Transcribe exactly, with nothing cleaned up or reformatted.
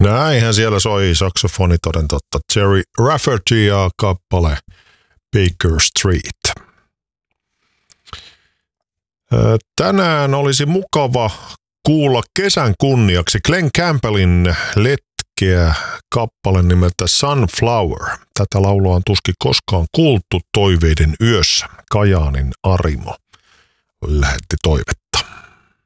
Näinhän siellä soi saksofoni toden totta. Jerry Rafferty ja kappale Baker Street. Tänään olisi mukava kuulla kesän kunniaksi Glen Campbellin letkeä kappale nimeltä Sunflower. Tätä laulua on tuskin koskaan kuultu Toiveiden yössä. Kajaanin Arimo lähetti toivetta.